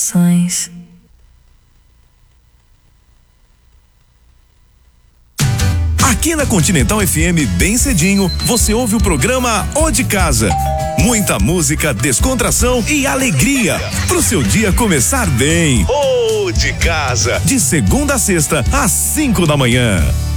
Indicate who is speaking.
Speaker 1: emoções.
Speaker 2: Aqui na Continental FM, bem cedinho, você ouve o programa O de Casa. Muita música, descontração e alegria pro seu dia começar bem. O de Casa, de segunda a sexta, às 5 da manhã.